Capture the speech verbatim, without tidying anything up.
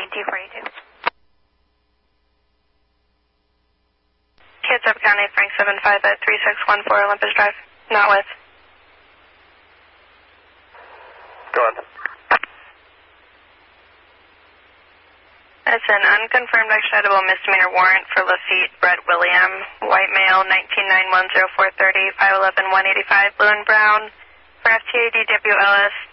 two four eight two. Kitsap County, Frank seven five at three six one four Olympus Drive. Not with. Go on. It's an unconfirmed extraditable misdemeanor warrant for Lafitte Brett William, white male, nineteen nine one zero four thirty, five eleven one eighty-five, blue and brown, for F T A D W L S